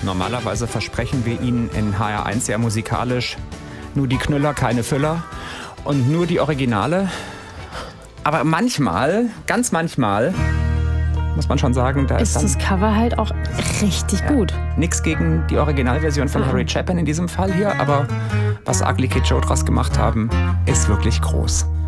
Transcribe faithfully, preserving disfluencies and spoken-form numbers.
Normalerweise versprechen wir Ihnen in H R eins ja musikalisch nur die Knüller, keine Füller und nur die Originale. Aber manchmal, ganz manchmal, muss man schon sagen, da ist, ist das Cover halt auch richtig ja, gut. Nix gegen die Originalversion von Mhm. Harry Chapin in diesem Fall hier, aber was Ugly Kid Joe draus gemacht haben, ist wirklich groß.